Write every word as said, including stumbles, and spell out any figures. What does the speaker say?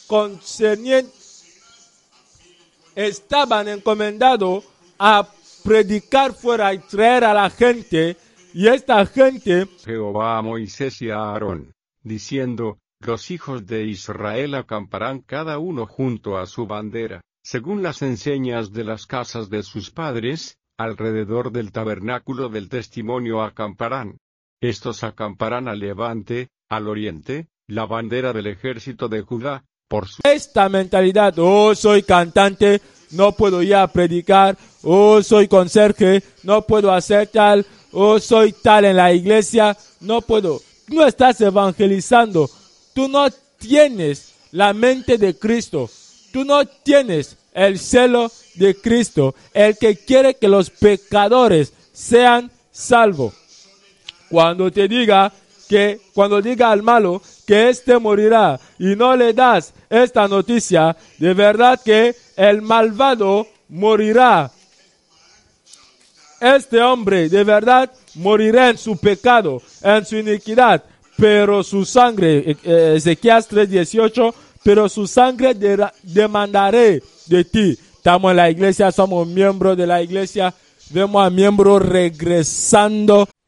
concernientes estaban encomendados a predicar fuera y traer a la gente, y esta gente, Jehová a Moisés y a Aarón, diciendo, los hijos de Israel acamparán cada uno junto a su bandera, según las enseñas de las casas de sus padres, alrededor del tabernáculo del testimonio acamparán. Estos acamparán al levante, al oriente, la bandera del ejército de Judá, por su... Esta mentalidad, oh, soy cantante, no puedo ya predicar, oh, soy conserje, no puedo hacer tal, oh, soy tal en la iglesia, no puedo. No estás evangelizando, tú no tienes la mente de Cristo, tú no tienes el celo de Cristo, el que quiere que los pecadores sean salvos. Cuando te diga que, cuando diga al malo que éste morirá y no le das esta noticia, de verdad que el malvado morirá. Este hombre de verdad morirá en su pecado, en su iniquidad, pero su sangre, eh, Ezequiel tres dieciocho, pero su sangre de, demandaré de ti. Estamos en la iglesia, somos miembros de la iglesia, vemos a miembros regresando